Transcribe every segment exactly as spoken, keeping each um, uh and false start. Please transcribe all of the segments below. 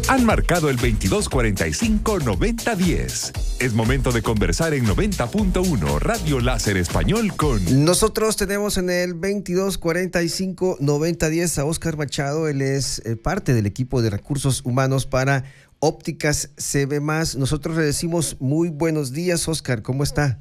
han marcado el veintidós cuarenta y cinco noventa diez. Es momento de conversar en noventa punto uno Radio Láser Español con... Nosotros tenemos en el veintidós cuarenta y cinco noventa diez a Óscar Machado. Él es eh, parte del equipo de recursos humanos para Ópticas C V más. Nosotros le decimos muy buenos días, Óscar. ¿Cómo está?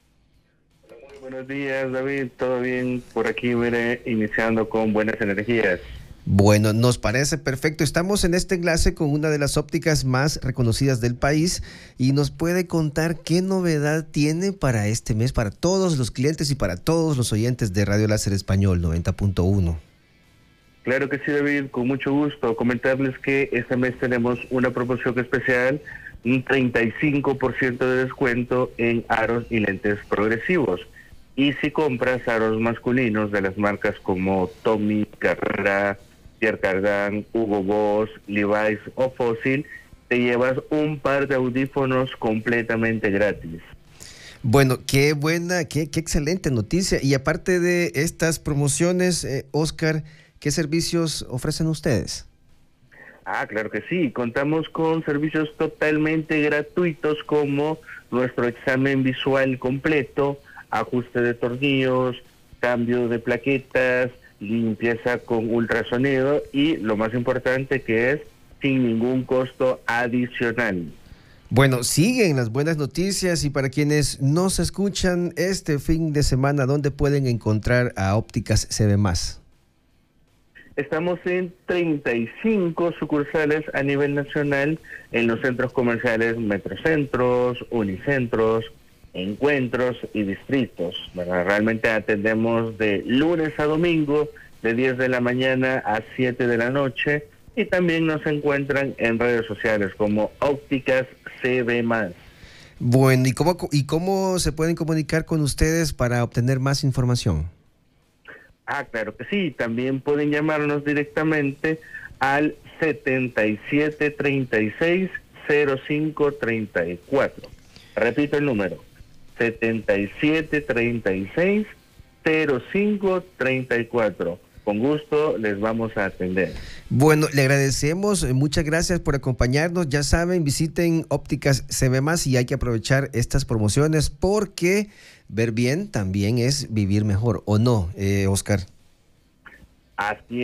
Muy buenos días, David. ¿Todo bien? Por aquí, mire, iniciando con buenas energías. Bueno, nos parece perfecto. Estamos en este enlace con una de las ópticas más reconocidas del país y nos puede contar qué novedad tiene para este mes, para todos los clientes y para todos los oyentes de Radio Láser Español noventa punto uno. Claro que sí, David, con mucho gusto. Comentarles que este mes tenemos una promoción especial, un treinta y cinco por ciento de descuento en aros y lentes progresivos. Y si compras aros masculinos de las marcas como Tommy, Carrera, Pierre Cardin, Hugo Boss, Levi's o Fossil, te llevas un par de audífonos completamente gratis. Bueno, qué buena, qué, qué excelente noticia. Y aparte de estas promociones, eh, Óscar, ¿qué servicios ofrecen ustedes? Ah, claro que sí. Contamos con servicios totalmente gratuitos como nuestro examen visual completo, ajuste de tornillos, cambio de plaquetas, limpieza con ultrasonido y lo más importante que es sin ningún costo adicional. Bueno, siguen las buenas noticias y para quienes nos escuchan este fin de semana, ¿dónde pueden encontrar a Ópticas C V más? Estamos en treinta y cinco sucursales a nivel nacional en los centros comerciales Metrocentros, Unicentros, Encuentros y Distritos. Bueno, realmente atendemos de lunes a domingo, de diez de la mañana a siete de la noche, y también nos encuentran en redes sociales como Ópticas C V más. Bueno, ¿y cómo, y cómo se pueden comunicar con ustedes para obtener más información? Ah, claro que sí. También pueden llamarnos directamente al setenta y siete treinta y seis cero cinco treinta y cuatro. Repito el número. setenta y siete treinta y seis cero cinco treinta y cuatro. Con gusto les vamos a atender. Bueno, le agradecemos, muchas gracias por acompañarnos. Ya saben, visiten Ópticas C V más y hay que aprovechar estas promociones porque ver bien también es vivir mejor, ¿o no, eh, Óscar? Así